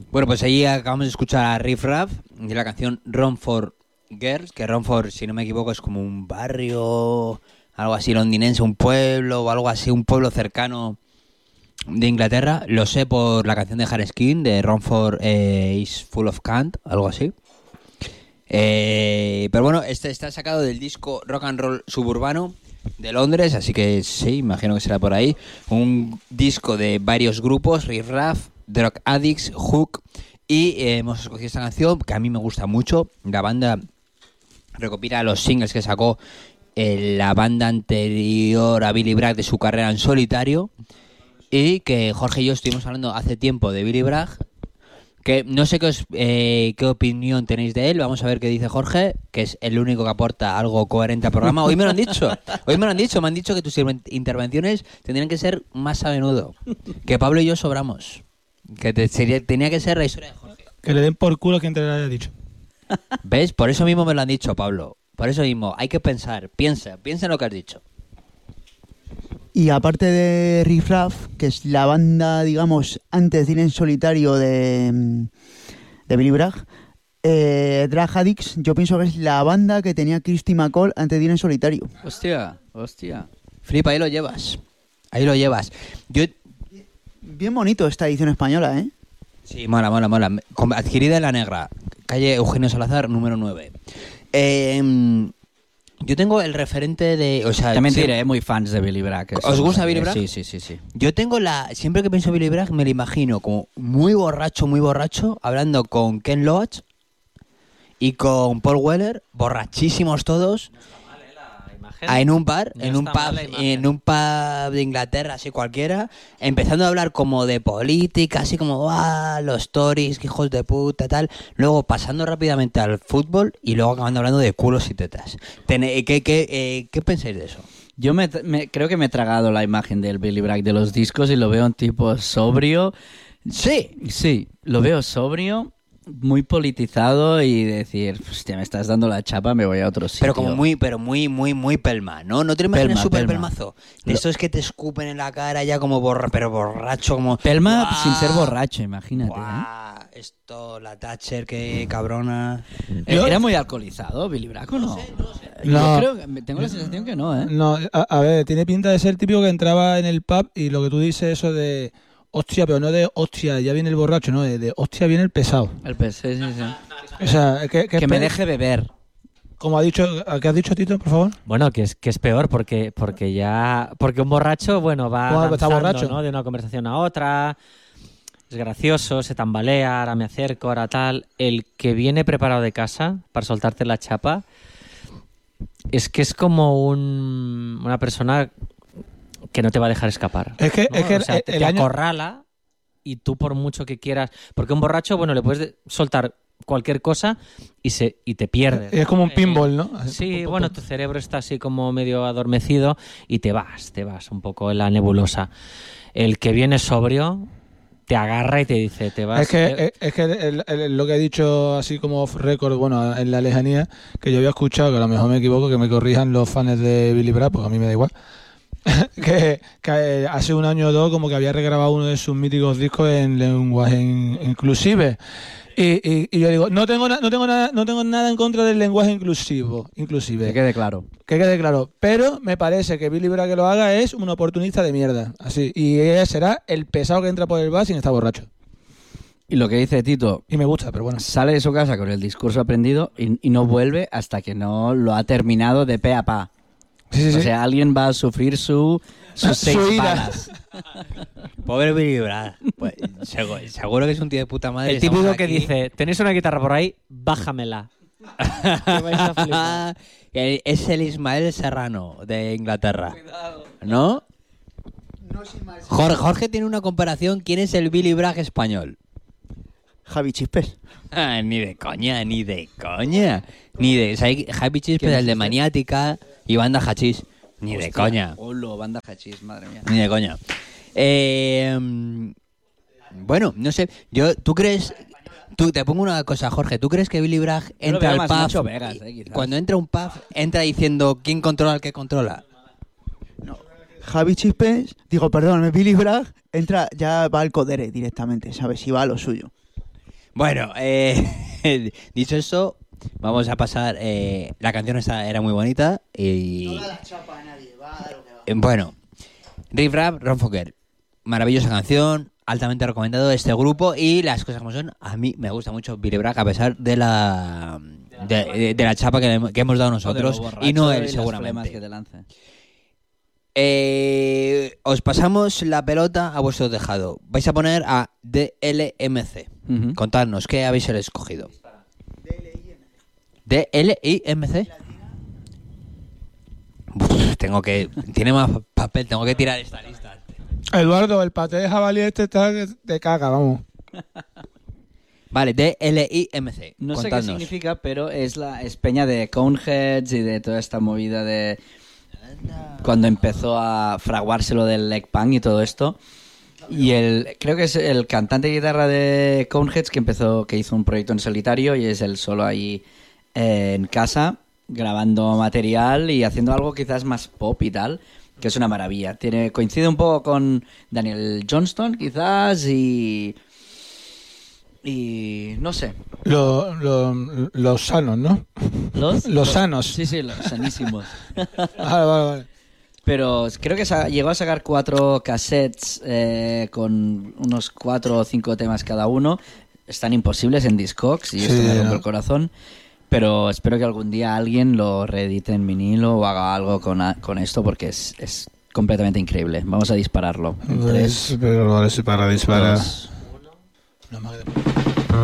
Bueno, pues ahí acabamos de escuchar a Riff Raff de la canción Romford Girls, que Romford, si no me equivoco, es como un barrio, algo así londinense, un pueblo o algo así, un pueblo cercano de Inglaterra. Lo sé por la canción de Hareskin, de Romford is Full of Cant, algo así. Pero bueno, este está sacado del disco Rock and Roll Suburbano de Londres, así que sí, imagino que será por ahí. Un disco de varios grupos, Riff Raff, Drug Addicts, Hook, y hemos escogido esta canción que a mí me gusta mucho. La banda recopila los singles que sacó la banda anterior a Billy Bragg de su carrera en solitario, y que Jorge y yo estuvimos hablando hace tiempo de Billy Bragg, que no sé qué opinión tenéis de él. Vamos a ver qué dice Jorge, que es el único que aporta algo coherente al programa. Hoy me lo han dicho, me han dicho que tus intervenciones tendrían que ser más a menudo, que Pablo y yo sobramos, que tenía que ser la historia de Jorge. Que le den por culo a quien te lo haya dicho. ¿Ves? Por eso mismo me lo han dicho, Pablo. Por eso mismo, hay que pensar, piensa en lo que has dicho. Y aparte de Riff Raff, que es la banda, digamos, antes de ir en solitario de Billy Bragg, Drug Addicts, yo pienso que es la banda que tenía Kirsty MacColl antes de ir en solitario. Hostia. Flipa, ahí lo llevas. Yo... Bien bonito esta edición española, ¿eh? Sí, mola. Adquirida en La Negra, calle Eugenio Salazar, número 9. Yo tengo el referente de... O sea, también diré, muy fans de Billy Bragg. ¿Os gusta Billy Bragg? Sí. Yo tengo siempre que pienso en Billy Bragg me lo imagino como muy borracho, hablando con Ken Loach y con Paul Weller, borrachísimos todos. En un bar, en un pub de Inglaterra, así cualquiera, empezando a hablar como de política, así como los Tories, que hijos de puta, tal, luego pasando rápidamente al fútbol y luego acabando hablando de culos y tetas. ¿Qué pensáis de eso? Yo creo que me he tragado la imagen del Billy Bragg de los discos y lo veo un tipo sobrio. Sí, lo veo sobrio, muy politizado, y decir, hostia, me estás dando la chapa, me voy a otro sitio. Pero como muy pelma, ¿no? ¿No te lo imaginas súper pelmazo? De estos que te escupen en la cara ya como pero borracho, como... Pelma sin ser borracho, imagínate. Esto, la Thatcher, qué cabrona... ¿Era muy alcoholizado Billy Bragg o no? No sé. Yo creo que tengo la sensación que no, ¿eh? No, a ver, tiene pinta de ser el típico que entraba en el pub y lo que tú dices, eso de... Hostia, pero no de hostia, ya viene el borracho, no, de hostia viene el pesado. El pesado, sí. O sea, que me deje beber. Como ¿qué has dicho, Tito, por favor? Bueno, que es peor porque un borracho, bueno, va está avanzando, borracho, ¿no? De una conversación a otra, es gracioso, se tambalea, ahora me acerco, ahora tal. El que viene preparado de casa para soltarte la chapa es que es como una persona que no te va a dejar escapar. Es que te acorrala, y tú, por mucho que quieras, porque un borracho, bueno, le puedes soltar cualquier cosa y te pierdes. Es como un pinball, ¿no? Sí, bueno, tu cerebro está así como medio adormecido y te vas un poco en la nebulosa. El que viene sobrio te agarra y te dice, te vas... Es que lo que he dicho así como off record, bueno, en la lejanía, que yo había escuchado, que a lo mejor me equivoco, que me corrijan los fans de Billy Bragg, porque a mí me da igual, que hace un año o dos como que había regrabado uno de sus míticos discos en lenguaje inclusive, y yo digo, no tengo nada en contra del lenguaje inclusive. Que quede claro, pero me parece que Billy Bragg que lo haga es un oportunista de mierda, así, y ella será el pesado que entra por el bar sin estar borracho. Y lo que dice Tito, y me gusta, pero bueno, sale de su casa con el discurso aprendido y no vuelve hasta que no lo ha terminado de pe a pa. Sí. O sea, alguien va a sufrir sus 6 balas. Pobre Billy Bragg. Pues, seguro que es un tío de puta madre. El típico que dice, ¿tenéis una guitarra por ahí? Bájamela. Que vais a flipar. Es el Ismael Serrano de Inglaterra. Cuidado. ¿No? No es Ismael Serrano. Jorge tiene una comparación. ¿Quién es el Billy Bragg español? Javi Chispes. Ni de coña. Javi Chispes, el de Maniática y Banda Hachís. Ni de coña. Hola, Banda Hachís, madre mía. Ni de coña. Bueno, no sé. ¿Tú crees? Te pongo una cosa, Jorge. ¿Tú crees que Billy Bragg entra al pub? Vegas, Cuando entra a un pub, entra diciendo ¿quién controla al que controla? No. Billy Bragg entra, ya va al codere directamente, ¿sabes? Y va a lo suyo. Bueno, dicho eso, vamos a pasar. La canción esta era muy bonita y. No da la chapa a nadie, va a lo que va. Bueno, Riff Raff, Ron Fokker. Maravillosa canción, altamente recomendado de este grupo. Y las cosas como son, a mí me gusta mucho Billy Bragg, a pesar de la chapa que hemos dado nosotros. Y no él, seguramente. Que te lance. Os pasamos la pelota a vuestro tejado. Vais a poner a DLMC. Ujú. Contadnos, ¿qué habéis escogido? DLIMC. Tiene más papel, tengo que tirar esta lista. Eduardo, el paté de jabalí este está que te caga, vamos. Vale, DLIMC. No sé qué Contadnos. significa, pero es peña de Coneheads y de toda esta movida de cuando empezó a fraguarse lo del leg punk y todo esto. Y creo que es el cantante de guitarra de Coneheads que hizo un proyecto en solitario y es él solo ahí en casa grabando material y haciendo algo quizás más pop y tal, que es una maravilla. Coincide un poco con Daniel Johnston quizás y no sé. Los sanos, ¿no? Los sanos. Sí, los sanísimos. Vale. Pero creo que llegó a sacar 4 cassettes con unos 4 o 5 temas cada uno. Están imposibles en Discogs y Sí, esto me rompe ¿no? el corazón. Pero espero que algún día alguien lo reedite en vinilo o haga algo con esto porque es completamente increíble. Vamos a dispararlo. En 3, Pero vale, para disparar. 2, No, madre.